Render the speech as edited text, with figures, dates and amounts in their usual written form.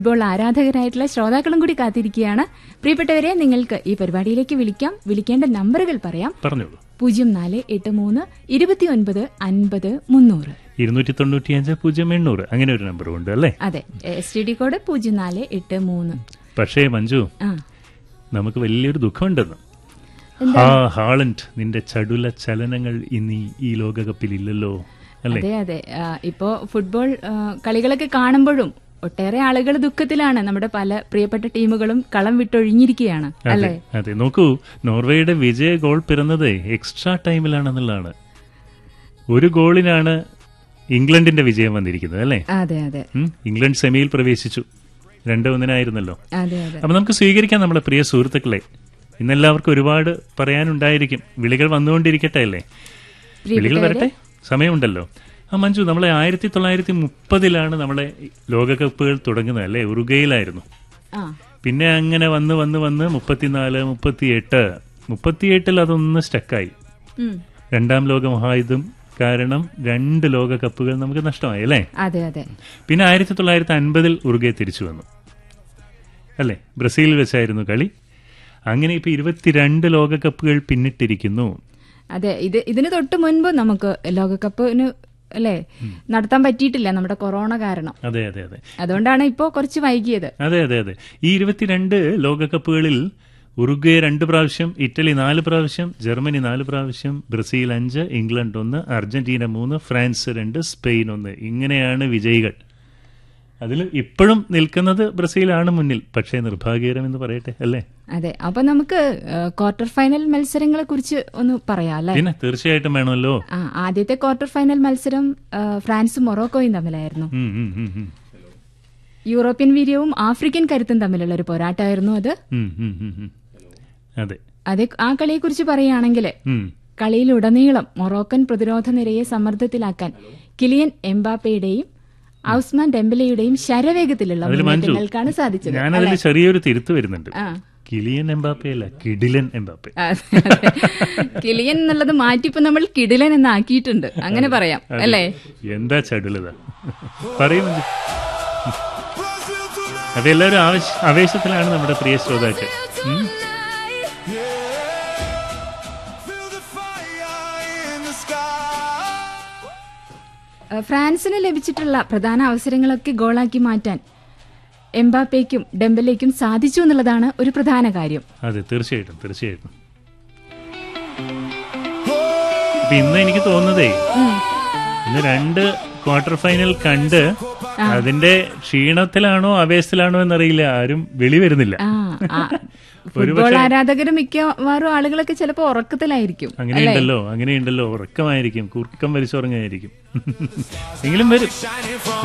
Football ആരാധകരായിട്ടുള്ള ശ്രോതാക്കളും കൂടി കാത്തിരിക്കുകയാണ്. പ്രിയപ്പെട്ടവരെ, നിങ്ങൾക്ക് ഈ പരിപാടിയിലേക്ക് വിളിക്കാം. വിളിക്കേണ്ട നമ്പറുകൾ പറയാം. പറഞ്ഞോളൂ. 0483 29 50 300 295 0800 അങ്ങനെ ഒരു നമ്പറും ഉണ്ട് അല്ലേ? അതെ, STD കോഡ് 0483. പക്ഷേ മഞ്ജു, നമുക്ക് വലിയൊരു ദുഃഖമുണ്ടെന്ന്. ഹാളണ്ട്, നിന്റെ ചടുല ചലനങ്ങൾ ഇനി ഈ ലോകകപ്പിൽ ഇല്ലല്ലോ അല്ലേ? അതെ അതെ, ഇപ്പോ ഫുട്ബോൾ കളികളൊക്കെ കാണുമ്പോഴും ഒട്ടേറെ ആളുകൾ ദുഃഖത്തിലാണ്. നമ്മുടെ പല പ്രിയപ്പെട്ട ടീമുകളും കളം വിട്ടൊഴിഞ്ഞിരിക്കുകയാണ് അല്ലേ? അതെ, നോക്കൂ, നോർവേയുടെ വിജയ ഗോൾ പിറന്നത് എക്സ്ട്രാ ടൈമിലാണെന്നുള്ളതാണ്. ഒരു ഗോളിനാണ് ഇംഗ്ലണ്ടിന്റെ വിജയം വന്നിരിക്കുന്നത് അല്ലേ? അതെ അതെ, ഇംഗ്ലണ്ട് സെമിയിൽ പ്രവേശിച്ചു. 2-1 അതെ അതെ. അപ്പൊ നമുക്ക് സ്വീകരിക്കാം നമ്മുടെ പ്രിയ സുഹൃത്തുക്കളെ. ഇന്നെല്ലാവർക്കും ഒരുപാട് പറയാനുണ്ടായിരിക്കും. വിളികൾ വന്നുകൊണ്ടിരിക്കട്ടെ അല്ലേ? വിളികൾ വരട്ടെ, സമയമുണ്ടല്ലോ. മഞ്ജു, നമ്മളെ 1930 നമ്മളെ ലോകകപ്പുകൾ തുടങ്ങുന്നത് അല്ലേ? ഉറുഗ്വേയിലായിരുന്നു. പിന്നെ അങ്ങനെ വന്ന് 34, 38 അതൊന്ന് സ്റ്റക്കായി. രണ്ടാം ലോക മഹായുദ്ധം കാരണം 2 ലോകകപ്പുകൾ നമുക്ക് നഷ്ടമായി അല്ലേ? അതെ അതെ. പിന്നെ 1950 ഉറുഗ്വേ തിരിച്ചു വന്നു അല്ലേ? ബ്രസീലിൽ വെച്ചായിരുന്നു കളി. അങ്ങനെ ഇപ്പൊ 22 ലോകകപ്പുകൾ പിന്നിട്ടിരിക്കുന്നു. അതെ, ഇതിന് തൊട്ട് മുൻപ് നമുക്ക് ലോകകപ്പിന് അല്ലേ നടത്താൻ പറ്റിയിട്ടില്ല, നമ്മുടെ കൊറോണ കാരണം. അതെ അതെ അതെ, അതുകൊണ്ടാണ് ഇപ്പോ കുറച്ച് വൈകിയത്. അതെ അതെ അതെ. ഈ 22 ലോകകപ്പുകളിൽ ഉറുഗ്വേ 2 പ്രാവശ്യം, ഇറ്റലി 4 പ്രാവശ്യം, ജർമ്മനി 4 പ്രാവശ്യം, Brazil 5, England 1, Argentina 3, France 2, Spain 1. ഇങ്ങനെയാണ് വിജയികൾ. അതിൽ ഇപ്പോഴും നിൽക്കുന്നത് ബ്രസീലാണ് മുന്നിൽ. പക്ഷേ നിർഭാഗ്യകരം എന്ന് പറയട്ടെ അല്ലേ? അതെ. അപ്പൊ നമുക്ക് ക്വാർട്ടർ ഫൈനൽ മത്സരങ്ങളെ കുറിച്ച് ഒന്ന് പറയാം അല്ലേ? പിന്നെ തീർച്ചയായിട്ടും വേണമല്ലോ. ആദ്യത്തെ ക്വാർട്ടർ ഫൈനൽ മത്സരം ഫ്രാൻസും മൊറോക്കോയും തമ്മിലായിരുന്നു. യൂറോപ്യൻ വീര്യവും ആഫ്രിക്കൻ കരുത്തും തമ്മിലുള്ള ഒരു പോരാട്ടമായിരുന്നു അത്. അതെ, ആ കളിയെ കുറിച്ച് പറയുകയാണെങ്കിൽ കളിയിലുടനീളം മൊറോക്കൻ പ്രതിരോധ നിരയെ സമ്മർദ്ദത്തിലാക്കാൻ കിലിയൻ എംബാപ്പയുടെയും ഔസ്മാൻ ഡെംബലെയുടെയും ശരവേഗത്തിലുള്ള മുന്നേറ്റങ്ങൾക്കാണ് സാധിച്ചത്. ഞാനതിൽ ചെറിയൊരു തിരുത്ത് വരുന്നുണ്ട്. കിലിയൻ എംബാപ്പെ അല്ല, കിഡിലൻ എംബാപ്പെ. കിലിയൻ എന്നുള്ളത് മാറ്റിപ്പോ നമ്മൾ കിഡിലൻ എന്നാക്കിയിട്ടുണ്ട്, അങ്ങനെ പറയാം അല്ലേ? എന്താ ചടുലത പറയുന്നത്. അതെല്ലാവരും ആവേശത്തിലാണ് നമ്മുടെ പ്രിയ ശ്രോതാക്കൾ. ഫ്രാൻസിന് ലഭിച്ചിട്ടുള്ള പ്രധാന അവസരങ്ങളൊക്കെ ഗോളാക്കി മാറ്റാൻ എംബാപ്പയ്ക്കും ഡെംബലേക്കും സാധിച്ചു എന്നുള്ളതാണ് ഒരു പ്രധാന കാര്യം. അതെ, തീർച്ചയായിട്ടും തീർച്ചയായിട്ടും. ഇന്ന് എനിക്ക് തോന്നുന്നതേ, ഇന്ന് 2 ക്വാർട്ടർ ഫൈനൽ കണ്ട് അതിന്റെ ക്ഷീണത്തിലാണോ ആവേശത്തിലാണോ എന്നറിയില്ല, ആരും വെളി വരുന്നില്ല. ഫുട്ബോൾ ആരാധകരും മിക്കവാറും ആളുകളൊക്കെ ചിലപ്പോ ഉറക്കത്തിലായിരിക്കും. അങ്ങനെയുണ്ടല്ലോ, ഉറക്കമായിരിക്കും, കുറുക്കം വലിച്ചുറങ്ങായിരിക്കും. എങ്കിലും വരും.